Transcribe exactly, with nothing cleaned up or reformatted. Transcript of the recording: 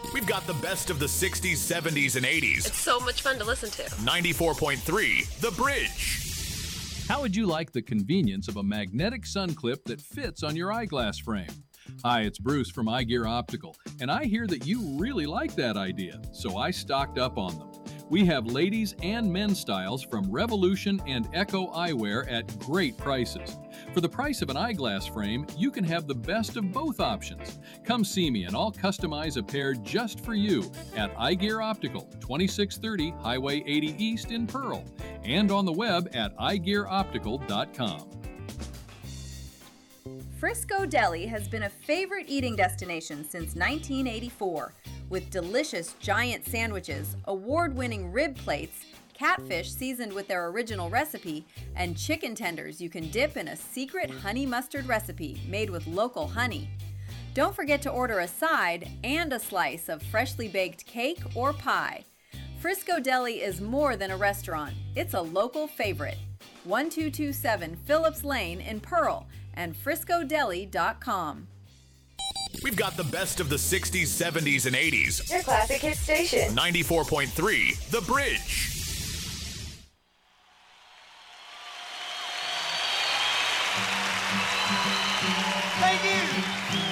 We've got the best of the sixties, seventies, and eighties. It's so much fun to listen to. ninety-four point three, The Bridge. How would you like the convenience of a magnetic sun clip that fits on your eyeglass frame? Hi, it's Bruce from iGear Optical, and I hear that you really like that idea, so I stocked up on them. We have ladies and men's styles from Revolution and Echo Eyewear at great prices. For the price of an eyeglass frame, you can have the best of both options. Come see me and I'll customize a pair just for you at iGear Optical, twenty-six thirty Highway eighty East in Pearl, and on the web at i gear optical dot com. Frisco Deli has been a favorite eating destination since nineteen eighty-four, with delicious giant sandwiches, award-winning rib plates, catfish seasoned with their original recipe, and chicken tenders you can dip in a secret honey mustard recipe made with local honey. Don't forget to order a side and a slice of freshly baked cake or pie. Frisco Deli is more than a restaurant, it's a local favorite. twelve twenty-seven Phillips Lane in Pearl and frisco deli dot com. We've got the best of the sixties, seventies, and eighties. Your classic hit station. ninety-four point three, The Bridge.